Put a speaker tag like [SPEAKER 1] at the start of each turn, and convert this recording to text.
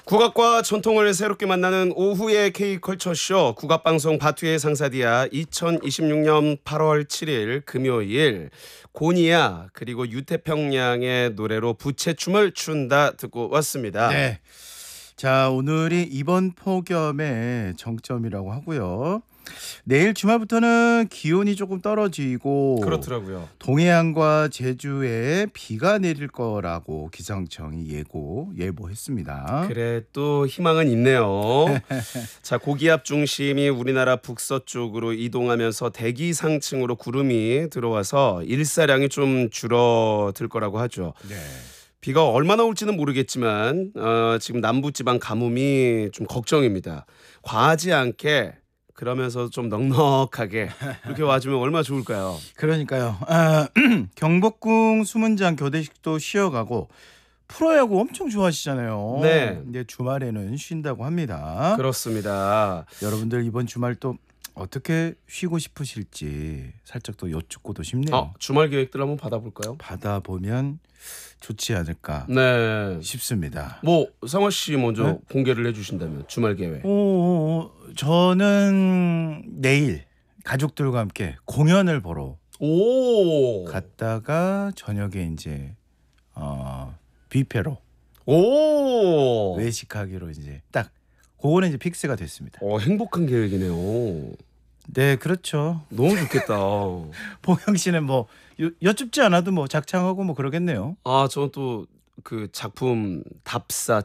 [SPEAKER 1] 국악과 전통을 새롭게 만나는 오후의 K컬처쇼 국악방송 바투의 상사디아 2026년 8월 7일 금요일 고니아 그리고 유태평양의 노래로 부채춤을 춘다 듣고 왔습니다.
[SPEAKER 2] 네. 자, 오늘이 이번 폭염의 정점이라고 하고요. 내일 주말부터는 기온이 조금 떨어지고
[SPEAKER 1] 그렇더라고요.
[SPEAKER 2] 동해안과 제주에 비가 내릴 거라고 기상청이 예보했습니다.
[SPEAKER 1] 그래 또 희망은 있네요. 자, 고기압 중심이 우리나라 북서쪽으로 이동하면서 대기 상층으로 구름이 들어와서 일사량이 좀 줄어들 거라고 하죠.
[SPEAKER 2] 네.
[SPEAKER 1] 비가 얼마나 올지는 모르겠지만 지금 남부지방 가뭄이 좀 걱정입니다. 과하지 않게 그러면서 좀 넉넉하게 이렇게 와주면 얼마나 좋을까요?
[SPEAKER 2] 그러니까요. 경복궁 수문장 교대식도 쉬어가고 프로야구 엄청 좋아하시잖아요.
[SPEAKER 1] 네.
[SPEAKER 2] 이제 주말에는 쉰다고 합니다.
[SPEAKER 1] 그렇습니다.
[SPEAKER 2] 여러분들 이번 주말 또 어떻게 쉬고 싶으실지 살짝 또 여쭙고도 싶네요.
[SPEAKER 1] 주말 계획들 한번 받아볼까요?
[SPEAKER 2] 받아보면 좋지 않을까
[SPEAKER 1] 네.
[SPEAKER 2] 싶습니다.
[SPEAKER 1] 뭐 상화 씨 먼저
[SPEAKER 2] 네?
[SPEAKER 1] 공개를 해주신다면 주말 계획.
[SPEAKER 2] 저는 내일 가족들과 함께 공연을 보러
[SPEAKER 1] 오.
[SPEAKER 2] 갔다가 저녁에 이제 뷔페로
[SPEAKER 1] 오.
[SPEAKER 2] 외식하기로 이제 딱 그거는 이제 픽스가 됐습니다.
[SPEAKER 1] 행복한 계획이네요.
[SPEAKER 2] 네, 그렇죠.
[SPEAKER 1] 너무 좋겠다.
[SPEAKER 2] 보경 씨는 뭐 여쭙지 않아도 뭐 작창하고 뭐 그러겠네요.
[SPEAKER 1] 저는 또 그 작품 답사